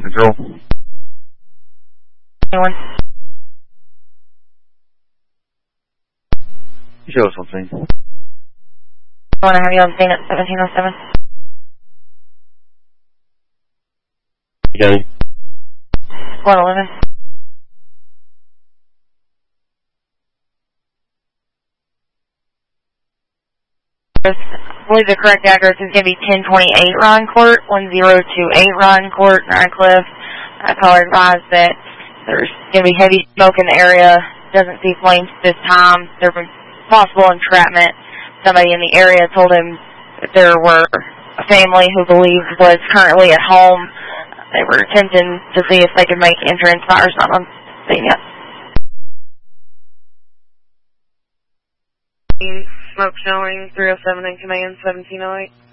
control. Anyone? Show us on scene. I want to have you on scene at 1707. Okay. 111. I believe the correct address is going to be 1028 Ryan Court, 1028 Ryan Court, Radcliffe. Caller advised that there's going to be heavy smoke in the area. Doesn't see flames this time. There was possible entrapment. Somebody in the area told him that there were a family who believed was currently at home. They were attempting to see if they could make entrance. Fire's not on scene yet. Smoke showing 307 in command, 1708.